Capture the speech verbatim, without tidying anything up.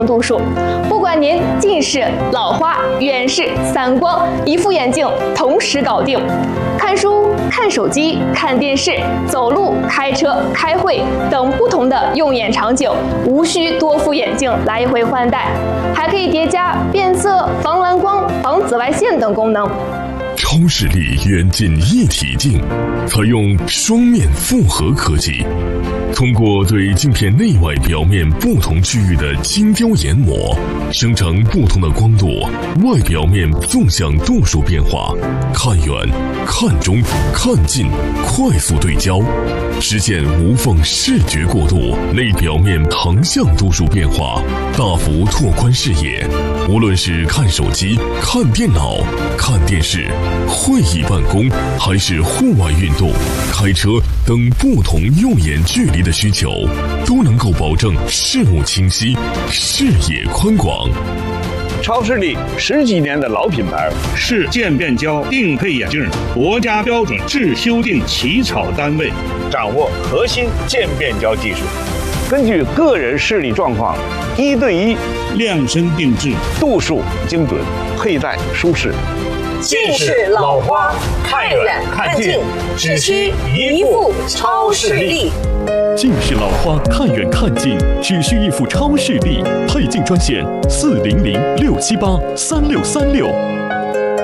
度数。不管您近视、老花、远视、散光，一副眼镜同时搞定。看书、看手机、看电视、走路、开车、开会等不同的用眼场景，无需多副眼镜来回换代，还可以叠加变色、防蓝光、防紫外线等功能。 超视力远近一体镜采用双面复合科技，通过对镜片内外表面不同区域的精雕研磨，生成不同的光度、外表面纵向度数变化，看远、看中、看近，快速对焦，实现无缝视觉过渡，内表面横向度数变化，大幅拓宽视野。无论是看手机、看电脑、看电视、会议办公，还是户外运动、开车等不同用眼距离的需求，都能够保证视物清晰、视野宽广。 超视力十几年的老品牌， 是渐变焦定配眼镜国家标准制修订起草单位， 掌握核心渐变焦技术，根据个人视力状况，一对一量身定制， 度数精准，佩戴舒适。 近视老花，看远看近，只需一副超视力。 近视老花，看远看近，只需一副超视力。配镜专线：四零零六七八三六三六。